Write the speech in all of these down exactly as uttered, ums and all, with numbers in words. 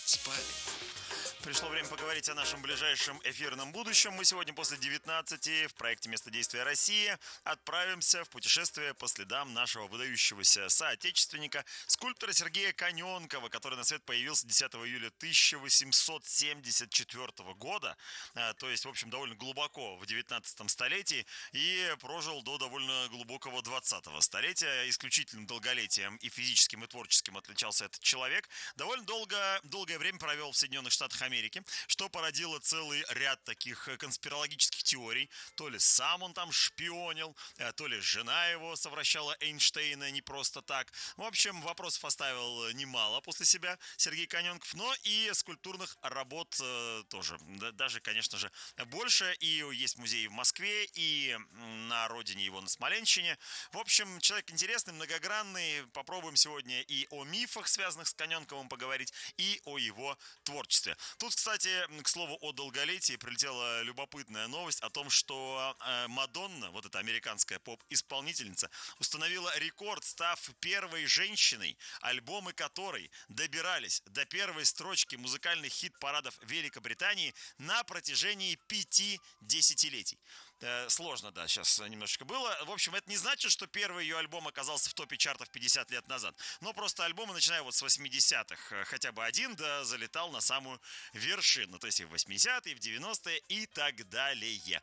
спали. Пришло время поговорить о нашем ближайшем эфирном будущем. Мы сегодня после девятнадцати в проекте «Место действия Россия» отправимся в путешествие по следам нашего выдающегося соотечественника, скульптора Сергея Каненкова, который на свет появился десятого июля тысяча восемьсот семьдесят четвёртого года, а, то есть, в общем, довольно глубоко в девятнадцатом столетии, и прожил до довольно глубокого двадцатого столетия. Исключительным долголетием и физическим, и творческим отличался этот человек. Довольно долго, долгое время провел в Соединенных Штатах Америки, что породило целый ряд таких конспирологических теорий. То ли сам он там шпионил, то ли жена его совращала Эйнштейна не просто так. В общем, вопросов оставил немало после себя Сергей Каненков, но и скульптурных работ э, тоже. Даже, конечно же, больше. И есть музей в Москве, и на родине его на Смоленщине. В общем, человек интересный, многогранный. Попробуем сегодня и о мифах, связанных с Каненковым, поговорить, и о его творчестве. Тут, кстати, к слову о долголетии, прилетела любопытная новость о том, что Мадонна, вот эта американская поп-исполнительница, установила рекорд, став первой женщиной, альбомы которой добирались до первой строчки музыкальных хит-парадов Великобритании на протяжении пяти десятилетий. Сложно, да, сейчас немножечко было. В общем, это не значит, что первый ее альбом оказался в топе чартов пятьдесят лет назад. Но просто альбомы, начиная вот с восьмидесятых, хотя бы один, да, залетал на самую вершину. То есть и в восьмидесятые, и в девяностые, и так далее.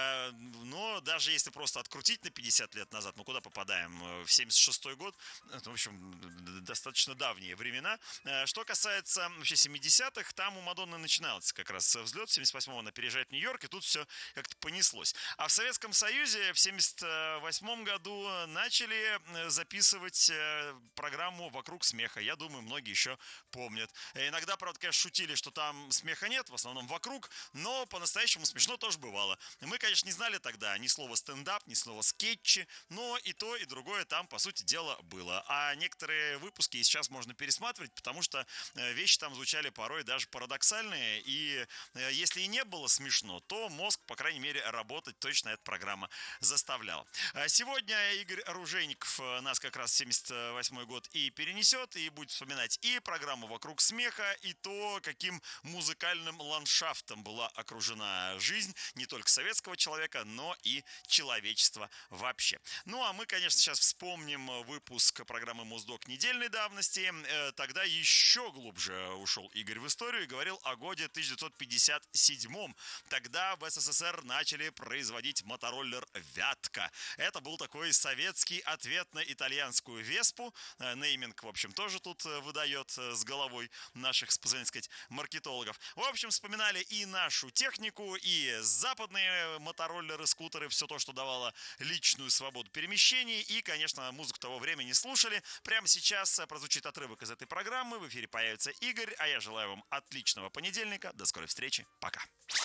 Но даже если просто открутить на пятьдесят лет назад, мы куда попадаем? В семьдесят шестой год. В общем, достаточно давние времена. Что касается вообще семидесятых, там у Мадонны начинался как раз взлет. В семьдесят восьмом она переезжает в Нью-Йорк, и тут все как-то понеслось. А в Советском Союзе в семьдесят восьмом году начали записывать программу «Вокруг смеха». Я думаю, многие еще помнят. Иногда, правда, конечно, шутили, что там смеха нет, в основном вокруг, но по-настоящему смешно тоже бывало. Мы, конечно, не знали тогда ни слова стендап, ни слова скетчи, но и то, и другое там, по сути дела, было. А некоторые выпуски и сейчас можно пересматривать, потому что вещи там звучали порой даже парадоксальные, и если и не было смешно, то мозг, по крайней мере, работал точно эта программа заставляла. Сегодня Игорь Оружейников нас как раз в семьдесят восьмой год и перенесет, и будет вспоминать и программу «Вокруг смеха», и то, каким музыкальным ландшафтом была окружена жизнь не только советского человека, но и человечества вообще. Ну, а мы, конечно, сейчас вспомним выпуск программы «Моздок» недельной давности. Тогда еще глубже ушел Игорь в историю и говорил о годе тысяча девятьсот пятьдесят седьмом. Тогда в СССР начали производить мотороллер «Вятка». Это был такой советский ответ на итальянскую «Веспу». Нейминг, в общем, тоже тут выдает с головой наших, позвольте сказать, маркетологов. В общем, вспоминали и нашу технику, и западные мотороллеры, скутеры, все то, что давало личную свободу перемещений. И, конечно, музыку того времени слушали. Прямо сейчас прозвучит отрывок из этой программы. В эфире появится Игорь, а я желаю вам отличного понедельника. До скорой встречи. Пока.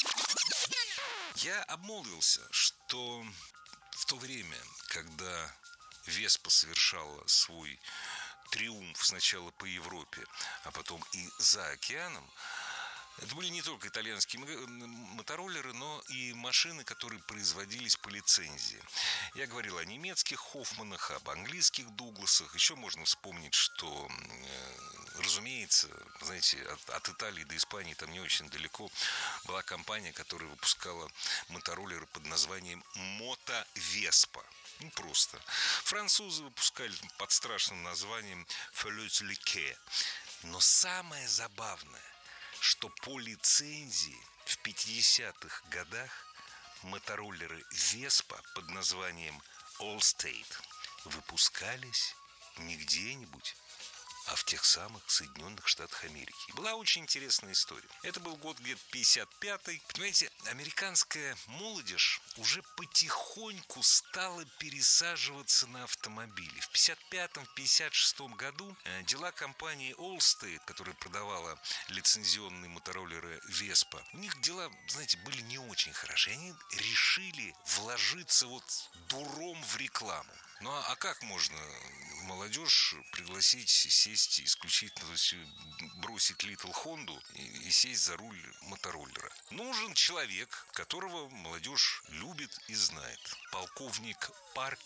Я обмолвился, что в то время, когда Веспа совершала свой триумф сначала по Европе, а потом и за океаном, это были не только итальянские мотороллеры, но и машины, которые производились по лицензии. Я говорил о немецких Хоффманах, об английских Дугласах. Еще можно вспомнить, что, разумеется, знаете, от, от Италии до Испании там не очень далеко была компания, которая выпускала мотороллеры под названием «Мото Веспа». Ну, просто. Французы выпускали под страшным названием «Фелюс Лике». Но самое забавное, что по лицензии в пятидесятых годах мотороллеры Веспа под названием Allstate выпускались не где-нибудь, а в тех самых Соединенных Штатах Америки. Была очень интересная история. Это был год где-то пятьдесят пятый. Понимаете, американская молодежь уже потихоньку стала пересаживаться на автомобили. В пятьдесят пятом, пятьдесят шестом году дела компании Allstate, которая продавала лицензионные мотороллеры Vespa, у них дела, знаете, были не очень хороши. Они решили вложиться вот дуром в рекламу. Ну а, а как можно молодежь пригласить сесть исключительно, то есть бросить Литл Хонду и, и сесть за руль мотороллера? Нужен человек, которого молодежь любит и знает. Полковник Паркер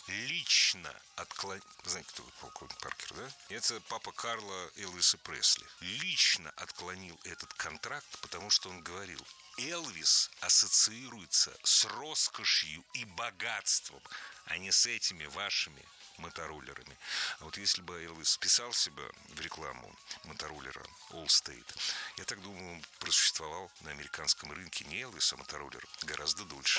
лично отклонил... Знаете, кто полковник Паркер, да? Это папа Карла Элвиса Пресли. Лично отклонил этот контракт, потому что он говорил: Элвис ассоциируется с роскошью и богатством, а не с этими вашими мотороллерами. А вот если бы Элвис писал себя в рекламу мотороллера Allstate, я так думаю, он просуществовал на американском рынке не Элвис, а мотороллер гораздо дольше.